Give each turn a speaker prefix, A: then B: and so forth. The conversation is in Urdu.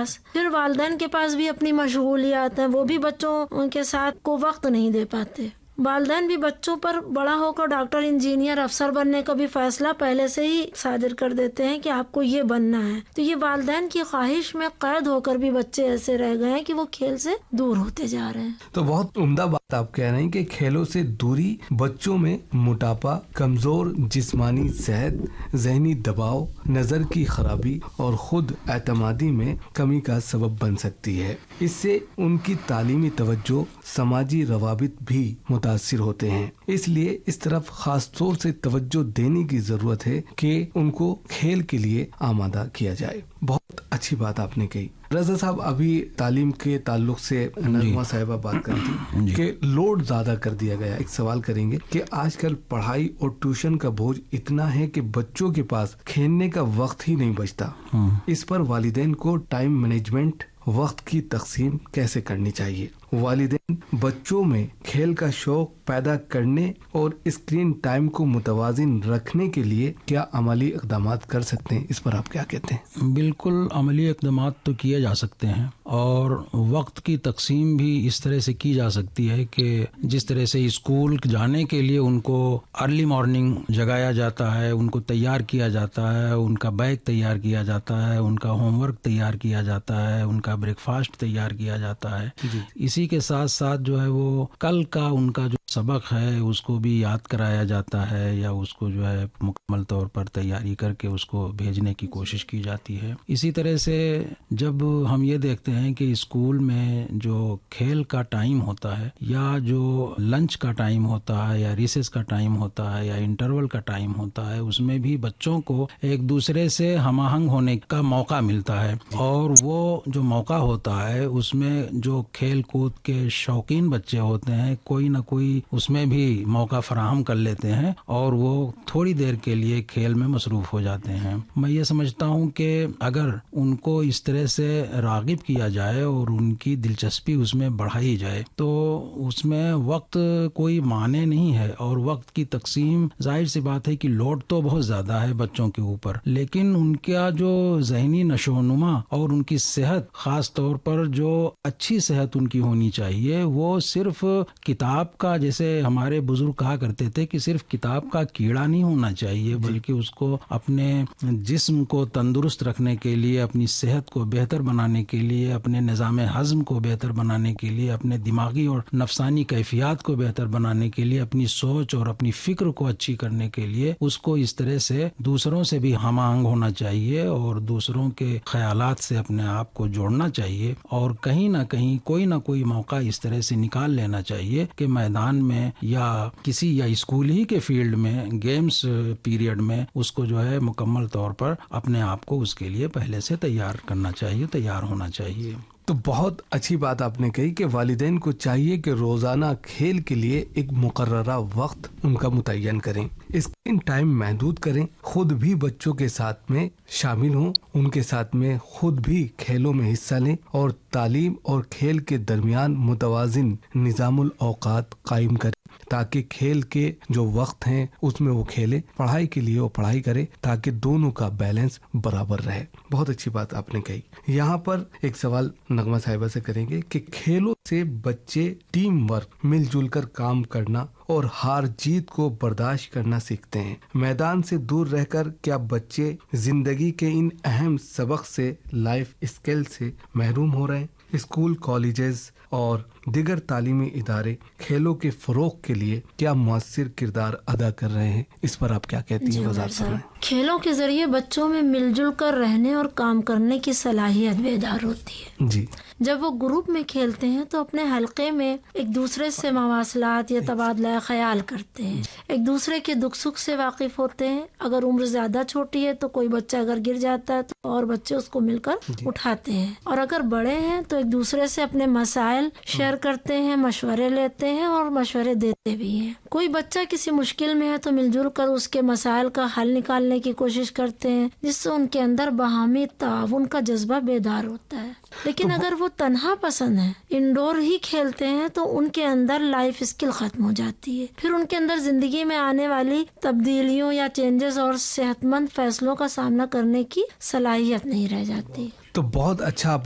A: پاس. پھر والدین کے پاس بھی اپنی مشغولیات ہیں، وہ بھی بچوں کے ساتھ کو وقت نہیں دے پاتے. والدین بھی بچوں پر بڑا ہو کر ڈاکٹر، انجینئر، افسر بننے کا بھی فیصلہ پہلے سے ہی صادر کر دیتے ہیں کہ آپ کو یہ بننا ہے. تو یہ والدین کی خواہش میں قید ہو کر بھی بچے ایسے رہ گئے ہیں کہ وہ کھیل سے دور ہوتے جا رہے ہیں.
B: تو بہت عمدہ بات آپ کہہ رہے ہیں کہ کھیلوں سے دوری بچوں میں موٹاپا، کمزور جسمانی صحت، ذہنی دباؤ، نظر کی خرابی اور خود اعتمادی میں کمی کا سبب بن سکتی ہے. اس سے ان کی تعلیمی توجہ، سماجی روابط بھی متاثر ہوتے ہیں. اس لیے اس طرف خاص طور سے توجہ دینے کی ضرورت ہے کہ ان کو کھیل کے لیے آمادہ کیا جائے. بہت اچھی بات آپ نے کہی. رضا صاحب، ابھی تعلیم کے تعلق سے نغمہ صاحبہ بات کر تھی کہ لوڈ زیادہ کر دیا گیا. ایک سوال کریں گے کہ آج کل پڑھائی اور ٹیوشن کا بوجھ اتنا ہے کہ بچوں کے پاس کھیلنے کا وقت ہی نہیں بچتا. اس پر والدین کو ٹائم مینجمنٹ، وقت کی تقسیم کیسے کرنی چاہیے؟ والدین بچوں میں کھیل کا شوق پیدا کرنے اور اسکرین ٹائم کو متوازن رکھنے کے لیے کیا عملی اقدامات کر سکتے ہیں؟ اس پر آپ کیا کہتے ہیں؟
C: بالکل عملی اقدامات تو کیے جا سکتے ہیں، اور وقت کی تقسیم بھی اس طرح سے کی جا سکتی ہے کہ جس طرح سے اسکول جانے کے لیے ان کو ارلی مارننگ جگایا جاتا ہے، ان کو تیار کیا جاتا ہے، ان کا بیگ تیار کیا جاتا ہے، ان کا ہوم ورک تیار کیا جاتا ہے، ان کا بریک فاسٹ تیار کیا جاتا ہے. اسی کے ساتھ ساتھ جو ہے وہ کل کا ان کا جو سبق ہے اس کو بھی یاد کرایا جاتا ہے، یا اس کو جو ہے مکمل طور پر تیاری کر کے اس کو بھیجنے کی کوشش کی جاتی ہے. اسی طرح سے جب ہم یہ دیکھتے ہیں کہ اسکول میں جو کھیل کا ٹائم ہوتا ہے، یا جو لنچ کا ٹائم ہوتا ہے، یا ریسیس کا ٹائم ہوتا ہے، یا انٹرول کا ٹائم ہوتا ہے، اس میں بھی بچوں کو ایک دوسرے سے ہم آہنگ ہونے کا موقع ملتا ہے. اور وہ جو موقع ہوتا ہے اس میں جو کھیل کود کے شوقین بچے ہوتے ہیں، کوئی نہ کوئی اس میں بھی موقع فراہم کر لیتے ہیں اور وہ تھوڑی دیر کے لیے کھیل میں مصروف ہو جاتے ہیں. میں یہ سمجھتا ہوں کہ اگر ان کو اس طرح سے راغب کیا جائے اور ان کی دلچسپی اس میں بڑھائی جائے تو اس میں وقت کوئی معنی نہیں ہے. اور وقت کی تقسیم، ظاہر سی بات ہے کہ لوڈ تو بہت زیادہ ہے بچوں کے اوپر، لیکن ان کا جو ذہنی نشو و نما اور ان کی صحت، خاص طور پر جو اچھی صحت ان کی ہونی چاہیے، وہ صرف کتاب کا، جیسے ہمارے بزرگ کہا کرتے تھے کہ صرف کتاب کا کیڑا نہیں ہونا چاہیے، بلکہ اس کو اپنے جسم کو تندرست رکھنے کے لیے، اپنی صحت کو بہتر بنانے کے لیے، اپنے نظام ہضم کو بہتر بنانے کے لیے، اپنے دماغی اور نفسانی کیفیات کو بہتر بنانے کے لیے، اپنی سوچ اور اپنی فکر کو اچھی کرنے کے لیے اس کو اس طرح سے دوسروں سے بھی ہم آہنگ ہونا چاہیے اور دوسروں کے خیالات سے اپنے آپ کو جوڑنا چاہیے، اور کہیں نہ کہیں کوئی نہ کوئی موقع اس طرح سے نکال لینا چاہیے کہ میدان میں یا کسی یا اسکول ہی کے فیلڈ میں گیمز پیریڈ میں اس کو جو ہے مکمل طور پر اپنے آپ کو اس کے لیے پہلے سے تیار کرنا چاہیے، تیار ہونا چاہیے.
B: تو بہت اچھی بات آپ نے کہی کہ والدین کو چاہیے کہ روزانہ کھیل کے لیے ایک مقررہ وقت ان کا متعین کریں، اسکرین ٹائم محدود کریں، خود بھی بچوں کے ساتھ میں شامل ہوں، ان کے ساتھ میں خود بھی کھیلوں میں حصہ لیں، اور تعلیم اور کھیل کے درمیان متوازن نظام الاوقات قائم کریں تاکہ کھیل کے جو وقت ہیں اس میں وہ کھیلے، پڑھائی کے لیے وہ پڑھائی کرے، تاکہ دونوں کا بیلنس برابر رہے. بہت اچھی بات آپ نے کہی. یہاں پر ایک سوال نغمہ صاحبہ سے کریں گے کہ کھیلوں سے بچے ٹیم ورک، مل جل کر کام کرنا اور ہار جیت کو برداشت کرنا سیکھتے ہیں. میدان سے دور رہ کر کیا بچے زندگی کے ان اہم سبق سے، لائف اسکل سے محروم ہو رہے ہیں؟ اسکول، کالجز اور دیگر تعلیمی ادارے کھیلوں کے فروغ کے لیے کیا مؤثر کردار ادا کر رہے ہیں؟ اس پر آپ کیا کہتی ہیں؟ وضاحت فرمائیں.
A: کھیلوں کے ذریعے بچوں میں مل جل کر رہنے اور کام کرنے کی صلاحیت بیدار ہوتی ہے.
B: جی.
A: جب وہ گروپ میں کھیلتے ہیں تو اپنے حلقے میں ایک دوسرے سے مواصلات یا تبادلہ خیال کرتے ہیں، ایک دوسرے کے دکھ سکھ سے واقف ہوتے ہیں. اگر عمر زیادہ چھوٹی ہے تو کوئی بچہ اگر گر جاتا ہے تو اور بچے اس کو مل کر اٹھاتے ہیں، اور اگر بڑے ہیں تو ایک دوسرے سے اپنے مسائل شیئر کرتے ہیں، مشورے لیتے ہیں اور مشورے دیتے بھی ہیں. کوئی بچہ کسی مشکل میں ہے تو مل جل کر اس کے مسائل کا حل نکالنے کی کوشش کرتے ہیں، جس سے ان کے اندر باہمی تعاون کا جذبہ بیدار ہوتا ہے. لیکن اگر وہ تنہا پسند ہے، انڈور ہی کھیلتے ہیں، تو ان کے اندر لائف اسکل ختم ہو جاتی ہے. پھر ان کے اندر زندگی میں آنے والی تبدیلیوں یا چینجز اور صحت مند فیصلوں کا سامنا کرنے کی صلاحیت نہیں رہ جاتی.
B: تو بہت اچھا